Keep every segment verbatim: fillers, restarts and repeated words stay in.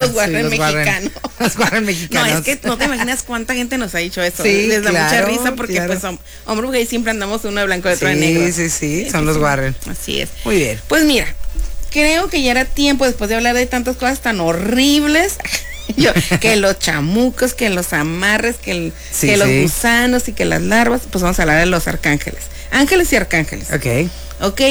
los Warren sí, los mexicanos. Warren, los Warren mexicanos. No, es que no te imaginas cuánta gente nos ha dicho eso. Sí, Les da claro, mucha risa porque claro. pues son hombres gays, siempre andamos uno de blanco y otro sí, de negro. Sí, sí, sí, son los Warren. Así es. Muy bien. Pues mira, creo que ya era tiempo, después de hablar de tantas cosas tan horribles, yo, que los chamucos, que los amarres, que, el, sí, que sí. los gusanos y que las larvas, pues vamos a hablar de los arcángeles. Ángeles y arcángeles. Ok. Ok,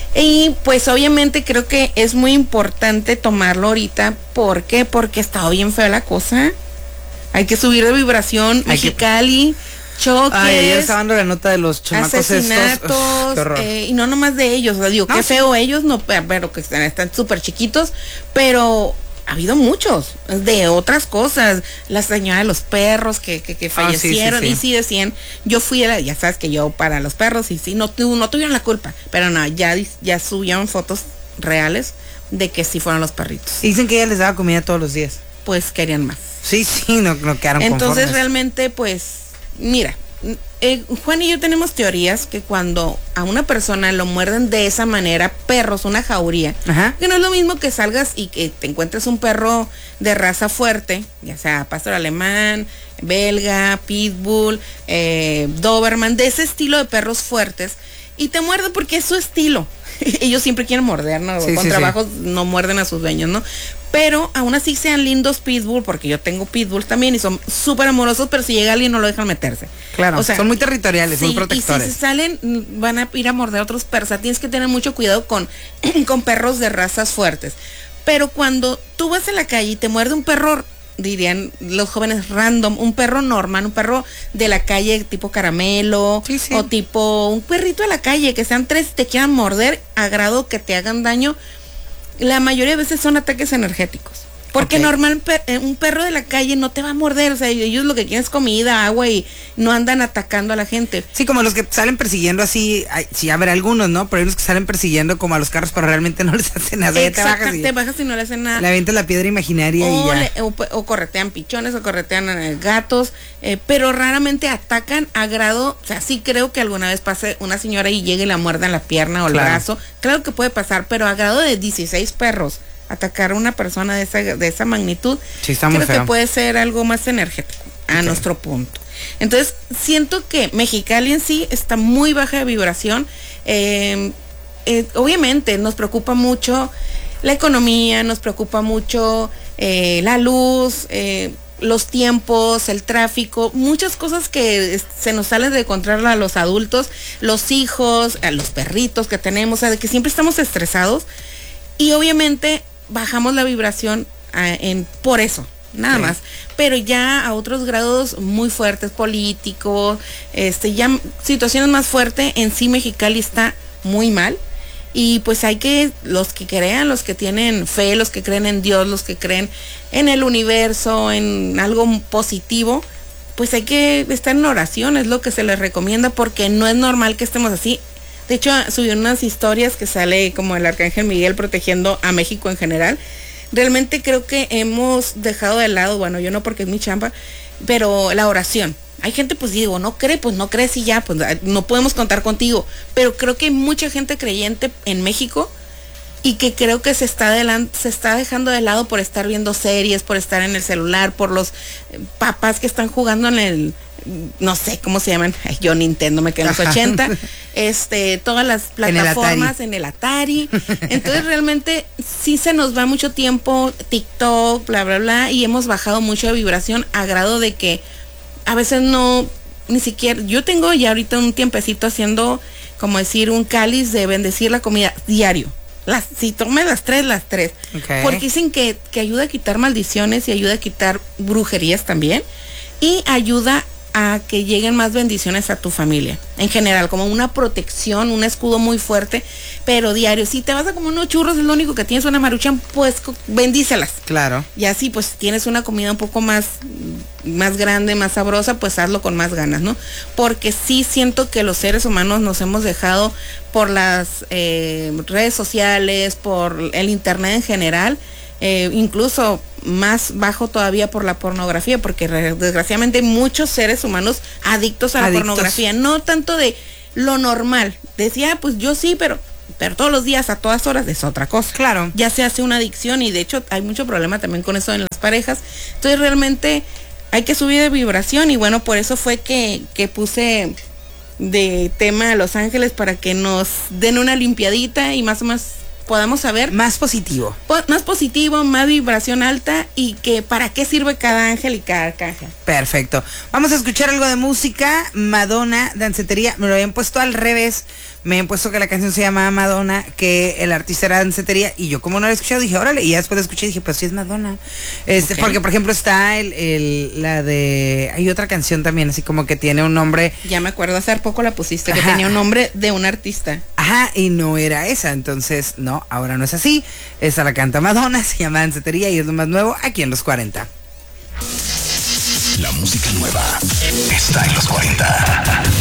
y pues obviamente creo que es muy importante tomarlo ahorita. ¿Por qué? Porque está bien fea la cosa. Hay que subir de vibración. Hay Mexicali, que... choques. Ay, ayer estaba dando la nota de los chamacos asesinatos, estos. Uf, qué horror. Eh, y no nomás de ellos, o sea, digo, No, qué sí. feo ellos, no, pero que están están súper chiquitos, pero ha habido muchos de otras cosas. La señora de los perros que, que, que fallecieron, ah, sí, sí, sí. y sí decían, yo fui a la, ya sabes que yo para los perros, y sí, no, tu, no tuvieron la culpa, pero no, ya, ya subieron fotos reales de que sí fueron los perritos. Y dicen que ella les daba comida todos los días. Pues querían más. Sí, sí, no, no quedaron Entonces conformes. realmente, pues, mira, eh, Juan y yo tenemos teorías que cuando a una persona lo muerden de esa manera, perros, una jauría, Ajá. que no es lo mismo que salgas y que te encuentres un perro de raza fuerte, ya sea pastor alemán, belga, pitbull, eh, doberman, de ese estilo de perros fuertes, y te muerde porque es su estilo. Ellos siempre quieren morder, ¿no? Sí, Con sí, trabajos sí. No muerden a sus dueños, ¿no? Pero aún así sean lindos pitbull, porque yo tengo pitbull también y son súper amorosos, pero si llega alguien no lo dejan meterse. Claro, o sea, son muy territoriales, sí, muy protectores. Y si se salen, van a ir a morder a otros perros. O sea, tienes que tener mucho cuidado con, con perros de razas fuertes. Pero cuando tú vas en la calle y te muerde un perro, dirían los jóvenes random, un perro normal, un perro de la calle tipo caramelo, sí, sí. o tipo un perrito de la calle, que sean tres y te quieran morder a grado que te hagan daño, la mayoría de veces son ataques energéticos. Porque okay. normal per, un perro de la calle no te va a morder, o sea, ellos lo que quieren es comida, agua y no andan atacando a la gente. Sí, como los que salen persiguiendo así, hay, sí, habrá algunos, ¿no? Pero hay los que salen persiguiendo como a los carros, pero realmente no les hacen nada. Exacto, te bajas y, te bajas y no le hacen nada. Le avientas la piedra imaginaria o y ya. Le, o, o corretean pichones, o corretean eh, gatos, eh, pero raramente atacan a grado, o sea, sí creo que alguna vez pase una señora y llegue y la muerda en la pierna o el claro. brazo, claro que puede pasar, pero a grado de dieciséis perros atacar a una persona de esa, de esa magnitud, sí, está muy creo feo. que puede ser algo más energético a okay. nuestro punto. Entonces, siento que Mexicali en sí está muy baja de vibración. Eh, eh, obviamente nos preocupa mucho la economía, nos preocupa mucho eh, la luz, eh, los tiempos, el tráfico, muchas cosas que se nos salen de controlar a los adultos, los hijos, a los perritos que tenemos, o sea, de que siempre estamos estresados y obviamente bajamos la vibración a, en, por eso, nada sí. más. Pero ya a otros grados muy fuertes, políticos, este, ya situaciones más fuertes, en sí Mexicali está muy mal. Y pues hay que, los que crean, los que tienen fe, los que creen en Dios, los que creen en el universo, en algo positivo, pues hay que estar en oración, es lo que se les recomienda, porque no es normal que estemos así. De hecho, subí unas historias que sale como el Arcángel Miguel protegiendo a México en general. Realmente creo que hemos dejado de lado, bueno, yo no porque es mi chamba, pero la oración. Hay gente, pues digo, no cree, pues no crees y ya, pues no podemos contar contigo. Pero creo que hay mucha gente creyente en México y que creo que se está, de, se está dejando de lado por estar viendo series, por estar en el celular, por los papás que están jugando en el, no sé cómo se llaman, ay, yo Nintendo me quedé en los ochenta, este, todas las plataformas en el Atari. En el Atari. Entonces realmente sí se nos va mucho tiempo, TikTok, bla, bla, bla, y hemos bajado mucho de vibración a grado de que a veces no, ni siquiera, yo tengo ya ahorita un tiempecito haciendo, como decir, un cáliz de bendecir la comida diario. Las, si tome las tres, las tres. Okay. Porque dicen que, que ayuda a quitar maldiciones y ayuda a quitar brujerías también. Y ayuda a que lleguen más bendiciones a tu familia. En general, como una protección, un escudo muy fuerte, pero diario. Si te vas a comer unos churros, es lo único que tienes, una maruchan, pues bendícelas. Claro. Y así, pues, tienes una comida un poco más, más grande, más sabrosa, pues hazlo con más ganas, ¿no? Porque sí siento que los seres humanos nos hemos dejado por las eh, redes sociales, por el internet en general, eh, incluso más bajo todavía por la pornografía, porque desgraciadamente hay muchos seres humanos adictos a la adictos. pornografía, no tanto de lo normal. Decía, ah, pues yo sí, pero pero todos los días, a todas horas, es otra cosa. Claro. Ya se hace una adicción y de hecho hay mucho problema también con eso en las parejas. Entonces realmente hay que subir de vibración y bueno, por eso fue que, que puse de tema a Los Ángeles para que nos den una limpiadita y más o menos podamos saber más positivo, po más positivo, más vibración alta y que para qué sirve cada ángel y cada arcángel. Perfecto. Vamos a escuchar algo de música. Madonna, Dancetería. Me lo habían puesto al revés. Me habían puesto que la canción se llama Madonna, que el artista era Dancetería, y yo como no la he escuchado dije, órale, y ya después la escuché y dije, pues sí es Madonna. Este, okay. Porque por ejemplo está el, el, la de, hay otra canción también, así como que tiene un nombre. Ya me acuerdo, hace poco la pusiste, que Ajá. tenía un nombre de un artista. Ajá, y no era esa, entonces, no, ahora no es así. Esa la canta Madonna, se llama Dancetería y es lo más nuevo aquí en Los cuarenta. La música nueva está en Los cuarenta.